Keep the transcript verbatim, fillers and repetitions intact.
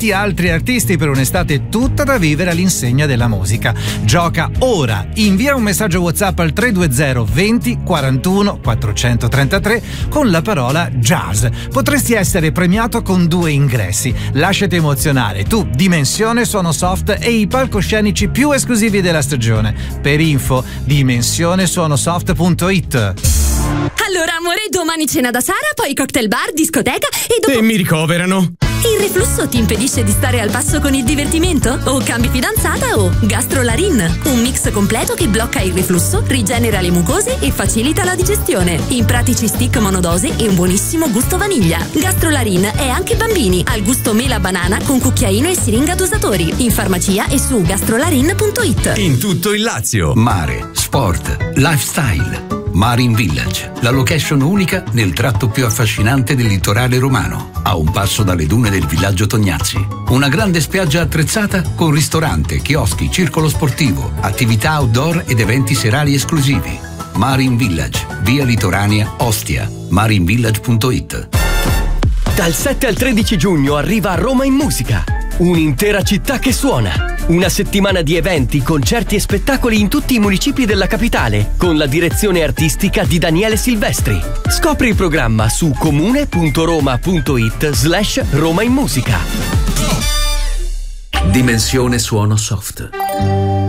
tanti altri artisti per un'estate tutta da vivere all'insegna della musica. Gioca ora, invia un messaggio WhatsApp al tre due zero venti quarantuno quattrocentotrentatré con la parola jazz. Potresti essere premiato con due ingressi. Lasciati emozionare, tu, Dimensione Suono Soft e i palcoscenici più esclusivi della stagione. Per info dimensione suono soft punto it. Allora amore, domani cena da Sara, poi cocktail bar, discoteca e dopo... E mi ricoverano. Il reflusso ti impedisce di stare al passo con il divertimento? O cambi fidanzata o Gastrolarin, un mix completo che blocca il reflusso, rigenera le mucose e facilita la digestione. In pratici stick monodose e un buonissimo gusto vaniglia. Gastrolarin è anche bambini, al gusto mela banana con cucchiaino e siringa dosatori. In farmacia e su gastrolarin punto it. In tutto il Lazio. Mare, sport, lifestyle. Marin Village, la location unica nel tratto più affascinante del litorale romano, a un passo dalle dune del villaggio Tognazzi. Una grande spiaggia attrezzata con ristorante, chioschi, circolo sportivo, attività outdoor ed eventi serali esclusivi. Marin Village, via Litorania, Ostia. marin village punto it. Dal sette al tredici giugno arriva a Roma in Musica. Un'intera città che suona. Una settimana di eventi, concerti e spettacoli in tutti i municipi della capitale, con la direzione artistica di Daniele Silvestri. Scopri il programma su comune punto roma punto it slash Roma in Musica. Dimensione Suono Soft.